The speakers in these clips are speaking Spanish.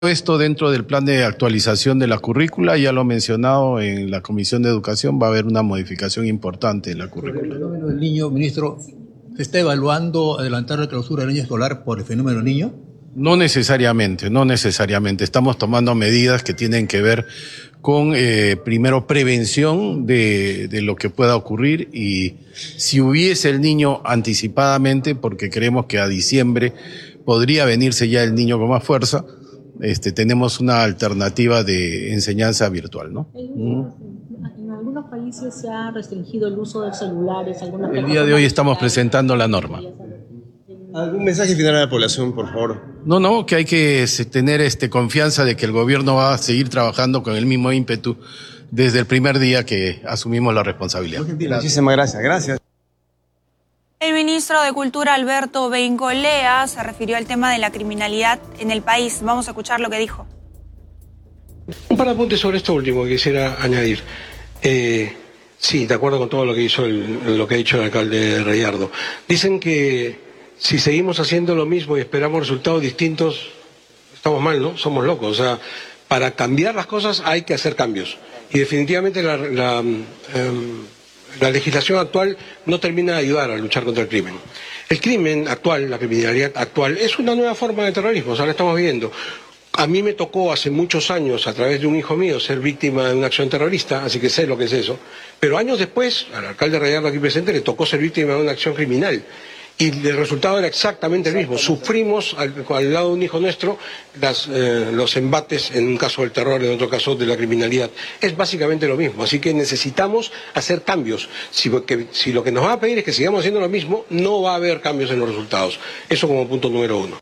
Esto dentro del plan de actualización de la currícula, ya lo he mencionado en la Comisión de Educación, va a haber una modificación importante en la currícula. ¿El fenómeno del niño, ministro, se está evaluando adelantar la clausura del año escolar por el fenómeno del niño? No necesariamente, no necesariamente. Estamos tomando medidas que tienen que ver con, primero, prevención de lo que pueda ocurrir, y si hubiese el niño anticipadamente, porque creemos que a diciembre podría venirse ya el niño con más fuerza, tenemos una alternativa de enseñanza virtual, ¿no? En algunos países se ha restringido el uso de celulares. El día de hoy estamos presentando la norma. ¿Algún mensaje final a la población, por favor? No, que hay que tener confianza de que el gobierno va a seguir trabajando con el mismo ímpetu desde el primer día que asumimos la responsabilidad. Muchísimas gracias. Gracias. El ministro de Cultura, Alberto Beingollea, se refirió al tema de la criminalidad en el país. Vamos a escuchar lo que dijo. Un par de apuntes sobre esto último que quisiera añadir. Sí, de acuerdo con todo lo que lo que ha dicho el alcalde Reyardo. Dicen que si seguimos haciendo lo mismo y esperamos resultados distintos, estamos mal, ¿no? Somos locos. O sea, para cambiar las cosas hay que hacer cambios. Y definitivamente la legislación actual no termina de ayudar a luchar contra el crimen. El crimen actual, la criminalidad actual, es una nueva forma de terrorismo, o sea, la estamos viendo. A mí me tocó hace muchos años, a través de un hijo mío, ser víctima de una acción terrorista, así que sé lo que es eso. Pero años después, al alcalde Reyardo aquí presente, le tocó ser víctima de una acción criminal. Y el resultado era exactamente el mismo. Sufrimos al lado de un hijo nuestro los embates, en un caso del terror, en otro caso de la criminalidad. Es básicamente lo mismo. Así que necesitamos hacer cambios. Si lo que nos va a pedir es que sigamos haciendo lo mismo, no va a haber cambios en los resultados. Eso como punto número uno.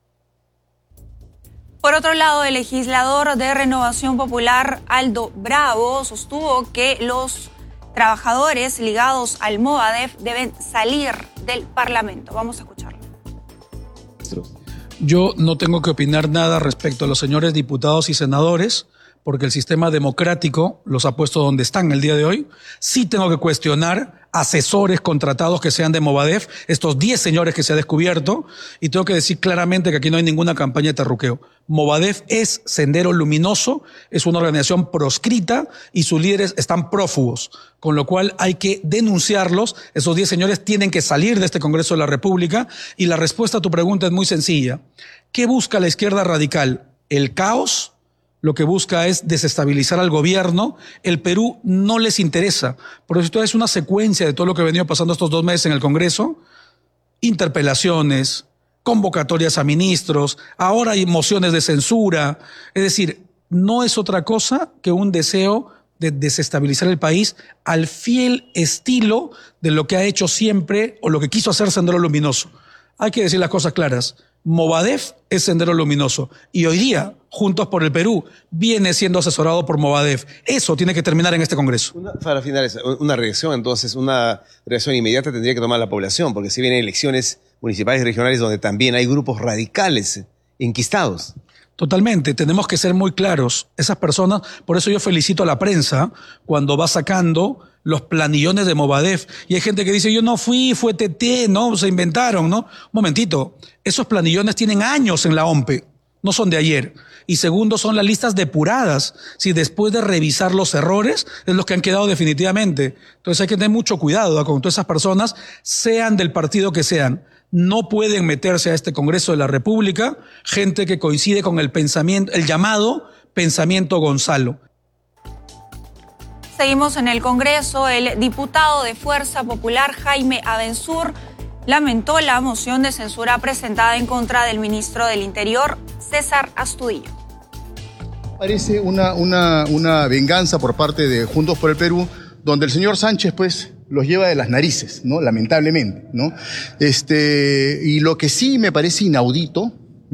Por otro lado, el legislador de Renovación Popular, Aldo Bravo, sostuvo que los trabajadores ligados al Movadef deben salir del Parlamento. Vamos a escucharlo. Yo no tengo que opinar nada respecto a los señores diputados y senadores, porque el sistema democrático los ha puesto donde están el día de hoy. Sí tengo que cuestionar asesores contratados que sean de Movadef, estos 10 señores que se ha descubierto, y tengo que decir claramente que aquí no hay ninguna campaña de terruqueo. Movadef es Sendero Luminoso, es una organización proscrita y sus líderes están prófugos, con lo cual hay que denunciarlos. Esos 10 señores tienen que salir de este Congreso de la República, y la respuesta a tu pregunta es muy sencilla. ¿Qué busca la izquierda radical? ¿El caos? Lo que busca es desestabilizar al gobierno. El Perú no les interesa. Por eso es una secuencia de todo lo que ha venido pasando estos 2 meses en el Congreso. Interpelaciones, convocatorias a ministros, ahora hay mociones de censura. Es decir, no es otra cosa que un deseo de desestabilizar el país al fiel estilo de lo que ha hecho siempre o lo que quiso hacer Sendero Luminoso. Hay que decir las cosas claras. Movadef es Sendero Luminoso y hoy día, Juntos por el Perú, viene siendo asesorado por Movadef. Eso tiene que terminar en este Congreso. Para finalizar, una reacción inmediata tendría que tomar la población, porque si vienen elecciones municipales y regionales donde también hay grupos radicales enquistados. Totalmente, tenemos que ser muy claros. Esas personas, por eso yo felicito a la prensa cuando va sacando los planillones de Movadef. Y hay gente que dice, yo no fui, fue TT, no, se inventaron, ¿no? Un momentito, esos planillones tienen años en la OMPE, no son de ayer. Y segundo, son las listas depuradas. Si después de revisar los errores, es los que han quedado definitivamente. Entonces hay que tener mucho cuidado con todas esas personas, sean del partido que sean. No pueden meterse a este Congreso de la República gente que coincide con el pensamiento, el llamado pensamiento Gonzalo. Seguimos en el Congreso. El diputado de Fuerza Popular, Jaime Abensur, lamentó la moción de censura presentada en contra del ministro del Interior, César Astudillo. Parece una venganza por parte de Juntos por el Perú, donde el señor Sánchez, pues, los lleva de las narices, ¿no? Lamentablemente, ¿no? Y lo que sí me parece inaudito,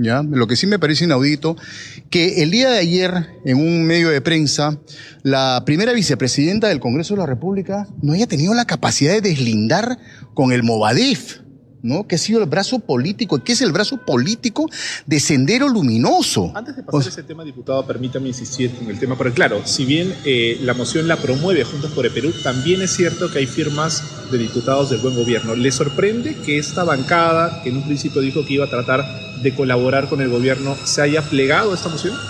que el día de ayer, en un medio de prensa, la primera vicepresidenta del Congreso de la República no haya tenido la capacidad de deslindar con el Movadef, ¿no? Que ha sido el brazo político, que es el brazo político de Sendero Luminoso. Antes de pasar ese tema, diputado, permítame insistir en el tema, porque claro, si bien la moción la promueve Juntos por el Perú, también es cierto que hay firmas de diputados del buen gobierno. ¿Le sorprende que esta bancada, que en un principio dijo que iba a tratar de colaborar con el gobierno, se haya plegado a esta moción?